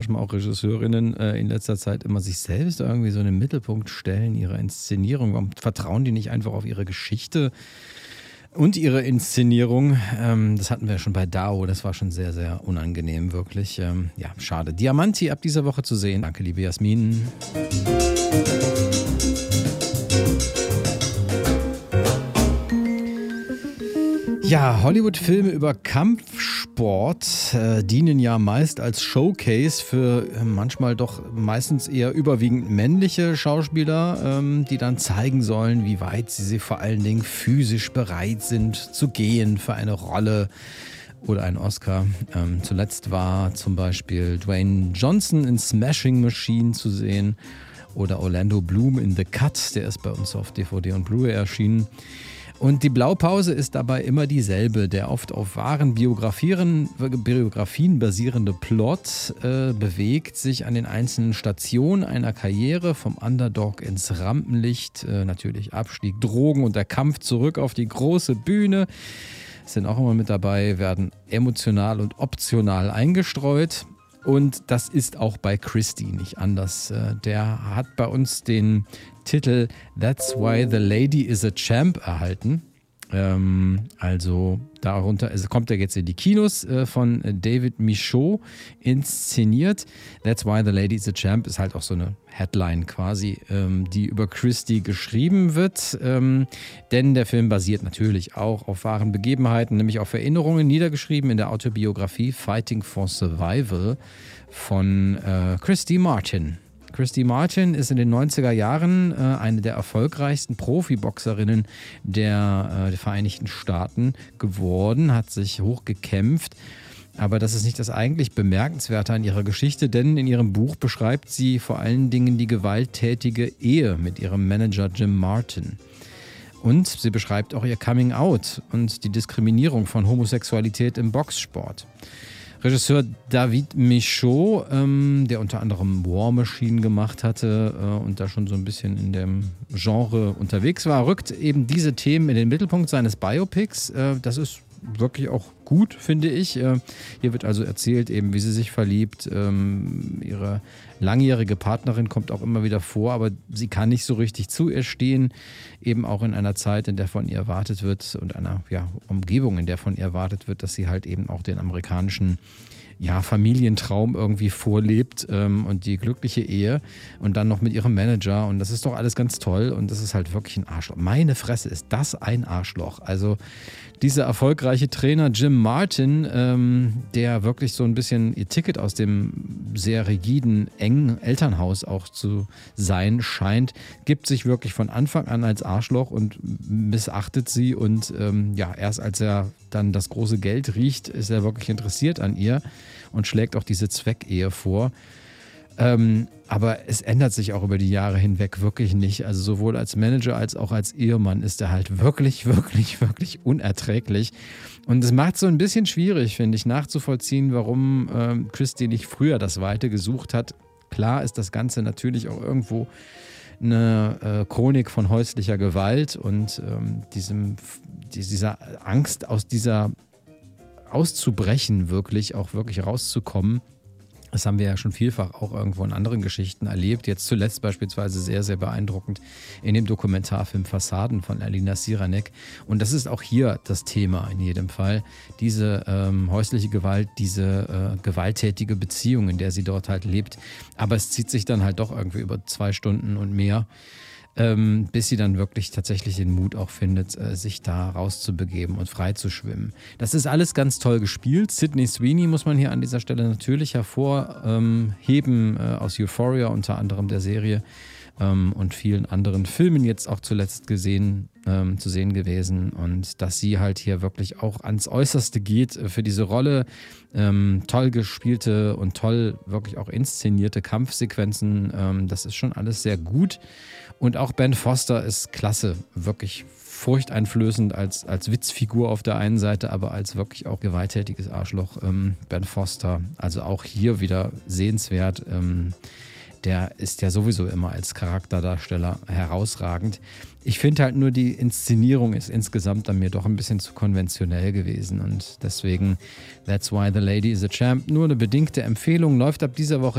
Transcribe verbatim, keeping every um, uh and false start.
manchmal auch Regisseurinnen äh, in letzter Zeit immer sich selbst irgendwie so in den Mittelpunkt stellen, ihre Inszenierung. Warum vertrauen die nicht einfach auf ihre Geschichte und ihre Inszenierung? Ähm, das hatten wir schon bei Dao, das war schon sehr, sehr unangenehm, wirklich. Ähm, ja, schade. Diamanti ab dieser Woche zu sehen. Danke, liebe Jasmin. Ja, Hollywood-Filme über Kampfsport äh, dienen ja meist als Showcase für äh, manchmal doch meistens eher überwiegend männliche Schauspieler, ähm, die dann zeigen sollen, wie weit sie, sie vor allen Dingen physisch bereit sind zu gehen für eine Rolle oder einen Oscar. Ähm, zuletzt war zum Beispiel Dwayne Johnson in Smashing Machine zu sehen oder Orlando Bloom in The Cut, der ist bei uns auf D V D und Blu-ray erschienen. Und die Blaupause ist dabei immer dieselbe. Der oft auf wahren Biografien, Biografien basierende Plot äh, bewegt sich an den einzelnen Stationen einer Karriere vom Underdog ins Rampenlicht. Äh, natürlich Abstieg, Drogen und der Kampf zurück auf die große Bühne. Sind auch immer mit dabei, werden emotional und optional eingestreut. Und das ist auch bei Christie nicht anders. Der hat bei uns den Titel That's Why the Lady is a Champ erhalten. Ähm, also darunter also kommt er jetzt in die Kinos äh, von David Michaud inszeniert. That's Why the Lady is a Champ ist halt auch so eine Headline quasi, ähm, die über Christie geschrieben wird. Ähm, denn der Film basiert natürlich auch auf wahren Begebenheiten, nämlich auf Erinnerungen niedergeschrieben in der Autobiografie Fighting for Survival von äh, Christy Martin. Christy Martin ist in den neunziger Jahren äh, eine der erfolgreichsten Profiboxerinnen der, äh, der Vereinigten Staaten geworden, hat sich hochgekämpft. Aber das ist nicht das eigentlich Bemerkenswerte an ihrer Geschichte, denn in ihrem Buch beschreibt sie vor allen Dingen die gewalttätige Ehe mit ihrem Manager Jim Martin. Und sie beschreibt auch ihr Coming Out und die Diskriminierung von Homosexualität im Boxsport. Regisseur David Michaud, ähm, der unter anderem War Machine gemacht hatte äh, und da schon so ein bisschen in dem Genre unterwegs war, rückt eben diese Themen in den Mittelpunkt seines Biopics. Äh, das ist wirklich auch gut, finde ich. Äh, hier wird also erzählt, eben wie sie sich verliebt. Ähm, ihre langjährige Partnerin kommt auch immer wieder vor, aber sie kann nicht so richtig zu ihr stehen. Eben auch in einer Zeit, in der von ihr erwartet wird und einer ja, Umgebung, in der von ihr erwartet wird, dass sie halt eben auch den amerikanischen ja, Familientraum irgendwie vorlebt ähm, und die glückliche Ehe und dann noch mit ihrem Manager und das ist doch alles ganz toll und das ist halt wirklich ein Arschloch. Meine Fresse, ist das ein Arschloch. Also dieser erfolgreiche Trainer Jim Martin, ähm, der wirklich so ein bisschen ihr Ticket aus dem sehr rigiden, engen Elternhaus auch zu sein scheint, gibt sich wirklich von Anfang an als Arschloch und missachtet sie und ähm, ja, erst als er dann das große Geld riecht, ist er wirklich interessiert an ihr und schlägt auch diese Zweckehe vor. Ähm, aber es ändert sich auch über die Jahre hinweg wirklich nicht. Also sowohl als Manager als auch als Ehemann ist er halt wirklich, wirklich, wirklich unerträglich. Und es macht so ein bisschen schwierig, finde ich, nachzuvollziehen, warum ähm, Christie nicht früher das Weite gesucht hat. Klar ist das Ganze natürlich auch irgendwo eine äh, Chronik von häuslicher Gewalt und ähm, diesem, dieser Angst, aus dieser auszubrechen, wirklich, auch wirklich rauszukommen. Das haben wir ja schon vielfach auch irgendwo in anderen Geschichten erlebt. Jetzt zuletzt beispielsweise sehr, sehr beeindruckend in dem Dokumentarfilm Fassaden von Alina Siranek. Und das ist auch hier das Thema in jedem Fall. Diese ähm, häusliche Gewalt, diese äh, gewalttätige Beziehung, in der sie dort halt lebt. Aber es zieht sich dann halt doch irgendwie über zwei Stunden und mehr, ähm, bis sie dann wirklich tatsächlich den Mut auch findet, äh, sich da rauszubegeben und frei zu schwimmen. Das ist alles ganz toll gespielt. Sydney Sweeney muss man hier an dieser Stelle natürlich hervorheben, äh, aus Euphoria unter anderem der Serie ähm, und vielen anderen Filmen jetzt auch zuletzt gesehen, ähm, zu sehen gewesen. Und dass sie halt hier wirklich auch ans Äußerste geht äh, für diese Rolle. Ähm, toll gespielte und toll wirklich auch inszenierte Kampfsequenzen. Ähm, das ist schon alles sehr gut. Und auch Ben Foster ist klasse, wirklich furchteinflößend als, als Witzfigur auf der einen Seite, aber als wirklich auch gewalttätiges Arschloch. Ähm, Ben Foster, also auch hier wieder sehenswert. Ähm, der ist ja sowieso immer als Charakterdarsteller herausragend. Ich finde halt nur, die Inszenierung ist insgesamt dann mir doch ein bisschen zu konventionell gewesen und deswegen That's Why the Lady is a Champ. Nur eine bedingte Empfehlung, läuft ab dieser Woche